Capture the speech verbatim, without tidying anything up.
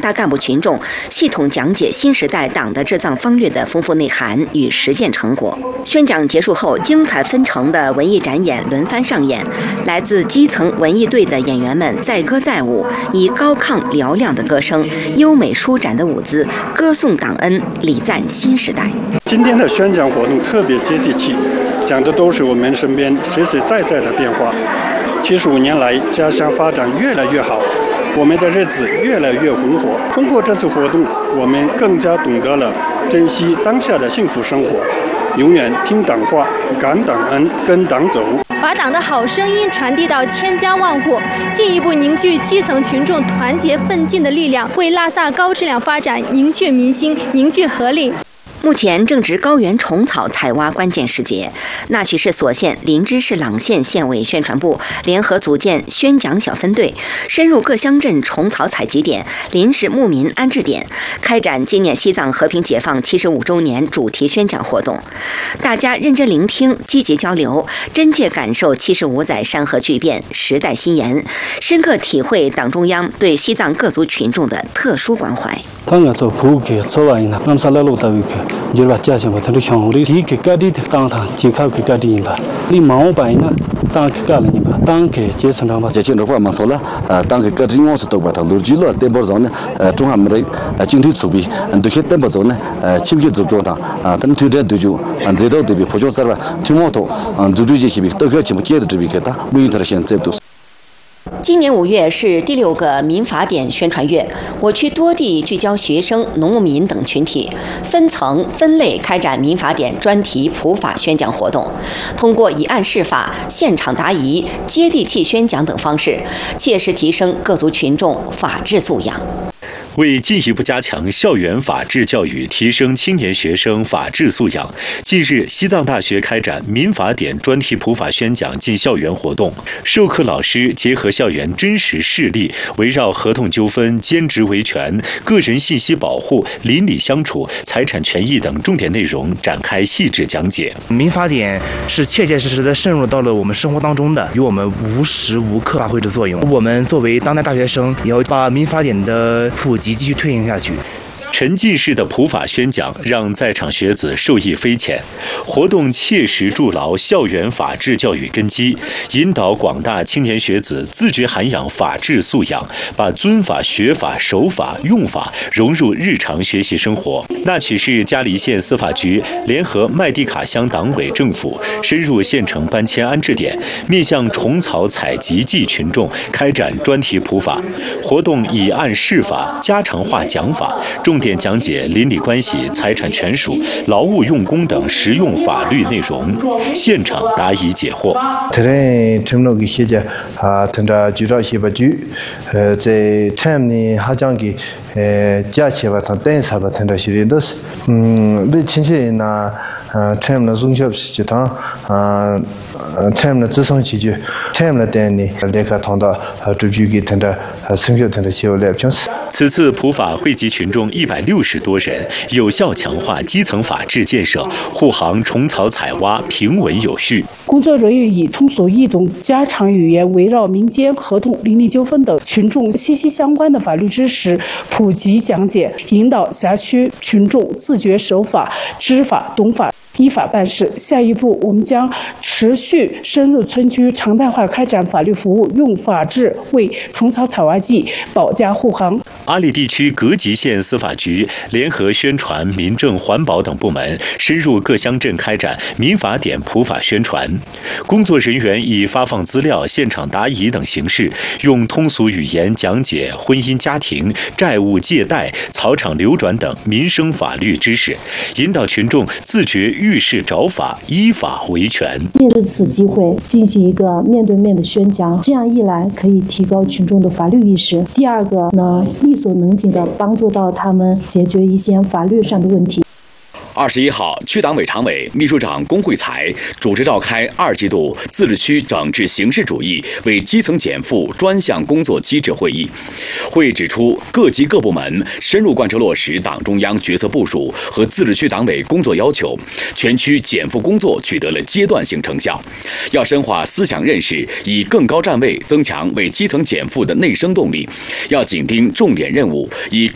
大干部群众系统讲解新时代党的治藏方略的丰富内涵与实践成果。宣讲结束后，精彩纷呈的文艺展演轮番上演，来自基层文艺队的演员们载歌载舞，以高亢嘹亮的歌声、优美舒展的舞姿，歌颂党恩，礼赞新时代。 今天的宣讲活动特别接地气，讲的都是我们身边实实在在的变化。七十五年来，家乡发展越来越好，我们的日子越来越红火。通过这次活动，我们更加懂得了珍惜当下的幸福生活，永远听党话，感党恩，跟党走。 把党的好声音传递到千家万户，进一步凝聚基层群众团结奋进的力量，为拉萨高质量发展凝聚民心、凝聚合力。 目前正值高原虫草采挖关键时节，那曲市所县、林芝市朗县县委宣传部联合组建宣讲小分队，深入各乡镇虫草采集点、临时牧民安置点，开展纪念西藏和平解放七十五周年主题宣讲活动。大家认真聆听，积极交流，真切感受七十五载山河巨变、时代新颜，深刻体会党中央对西藏各族群众的特殊关怀。 当然做普给做完了，那么啥来路到一个。就把家乡把它的乡里提给各地的当堂就靠给各地吧，你毛白呢，当给干了你吧，当给阶层上吧。 在建筑块嘛说了，呃，当给各地公司都把它录取了，电报上呢，呃，中华没得呃经济储备，嗯，对些电报上呢，呃，亲戚做做他，啊，等推着对就，嗯，这道对比普通事儿吧，就毛头，嗯，做这些些比都可以全部接的这边给他，不用他的现在都。 今年五月是第六个民法典宣传月，我区多地聚焦学生、农牧民等群体，分层分类开展民法典专题普法宣讲活动，通过以案释法、现场答疑、接地气宣讲等方式，切实提升各族群众法治素养。 为进一步加强校园法治教育，提升青年学生法治素养，近日，西藏大学开展民法典专题普法宣讲进校园活动。授课老师结合校园真实事例，围绕合同纠纷、兼职维权、个人信息保护、邻里相处、财产权益等重点内容展开细致讲解。 民法典是切切实实地渗入到了我们生活当中的，与我们无时无刻发挥着作用。我们作为当代大学生，也要把民法典的普及继续推行下去。 沉浸式的普法宣讲让在场学子受益匪浅，活动切实筑牢校园法治教育根基，引导广大青年学子自觉涵养法治素养，把遵法、学法、守法、用法融入日常学习生活。那曲市嘉黎县司法局联合麦地卡乡党委政府，深入县城搬迁安置点，面向虫草采集季群众开展专题普法活动，以案释法，家常话讲法，重点讲解邻里关系、财产权属、劳务用工等实用法律内容，现场答疑解惑。 这成了个些家啊，通常就让些把局，呃，在城里好像给呃假期吧，他等啥吧，通常是人都是，嗯，为亲戚那。呃，城里中小企业堂，呃，城里自生起居，城里店里联合通道，呃，逐步给他的呃生活他的小来就是。 此次普法惠及群众一百六十多人，有效强化基层法治建设，护航虫草采挖平稳有序。 工作人员以通俗易懂、家常语言，围绕民间合同、邻里纠纷等群众息息相关的法律知识普及讲解，引导辖区群众自觉守法、知法、懂法。依法办事。下一步，我们将持续深入村区，常态化开展法律服务，用法治为虫草采挖季保驾护航。 阿里地区格吉县司法局联合宣传、民政、环保等部门，深入各乡镇开展民法典普法宣传。工作人员以发放资料、现场答疑等形式，用通俗语言讲解婚姻家庭、债务借贷、草场流转等民生法律知识，引导群众自觉遇事找法，依法维权。 借着此机会进行一个面对面的宣讲，这样一来可以提高群众的法律意识。第二个呢，力所能及的帮助到他们解决一些法律上的问题。 二十一号，区党委常委、秘书长龚慧才主持召开二季度自治区整治形式主义为基层减负专项工作机制会议。会议指出，各级各部门深入贯彻落实党中央决策部署和自治区党委工作要求，全区减负工作取得了阶段性成效。要深化思想认识，以更高站位增强为基层减负的内生动力。要紧盯重点任务，以